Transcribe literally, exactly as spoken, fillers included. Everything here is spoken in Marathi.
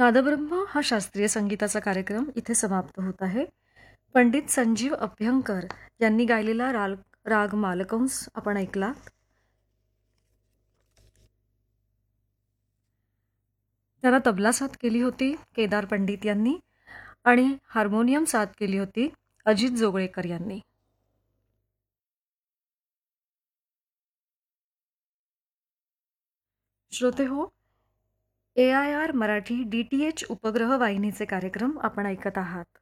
नादब्रह्म हा शास्त्रीय संगीताचा कार्यक्रम इथे समाप्त होत आहे. पंडित संजीव अभ्यंकर यांनी गायलेला राग राग मालकंस आपण ऐकला. त्यांना तबला साथ केली होती केदार पंडित यांनी आणि हार्मोनियम साथ केली होती अजित जोगळेकर यांनी. श्रोते हो, ए I R Marathi D T H उपग्रह वाहिनीचे कार्यक्रम आपण ऐकत आहात.